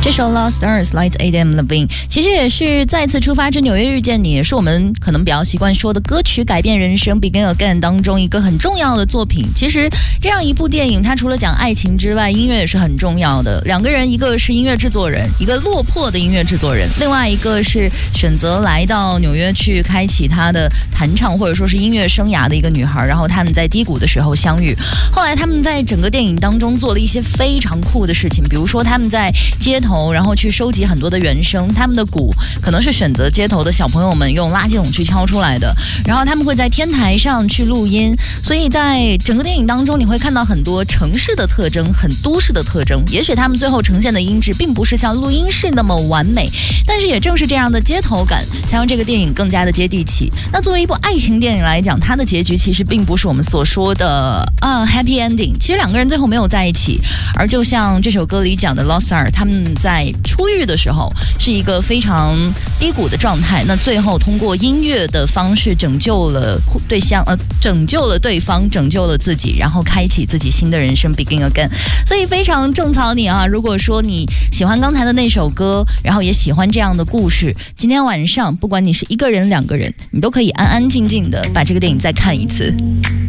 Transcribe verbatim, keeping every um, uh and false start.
这首 Lost Stars 来自 Adam Levine， 其实也是再次出发之纽约遇见你，也是我们可能比较习惯说的歌曲改变人生 Begin Again 当中一个很重要的作品。其实这样一部电影，它除了讲爱情之外，音乐也是很重要的。两个人，一个是音乐制作人，一个落魄的音乐制作人，另外一个是选择来到纽约去开启他的弹唱或者说是音乐生涯的一个女孩。然后他们在低谷的时候相遇，后来他们在整个电影当中做了一些非常酷的事情，比如说他们在街头然后去收集很多的原声，他们的鼓可能是选择街头的小朋友们用垃圾桶去敲出来的，然后他们会在天台上去录音，所以在整个电影当中你会看到很多城市的特征，很都市的特征。也许他们最后呈现的音质并不是像录音室那么完美，但是也正是这样的街头感才让这个电影更加的接地气。那作为一部爱情电影来讲，它的结局其实并不是我们所说的啊 happy ending， 其实两个人最后没有在一起，而就像这首歌里讲的 Lost Star， 他们在初遇的时候是一个非常低谷的状态，那最后通过音乐的方式拯救了对象，呃，拯救了对方，拯救了自己，然后开启自己新的人生 Begin Again。 所以非常种草你啊，如果说你喜欢刚才的那首歌，然后也喜欢这样的故事，今天晚上不管你是一个人两个人，你都可以安安静静的把这个电影再看一次。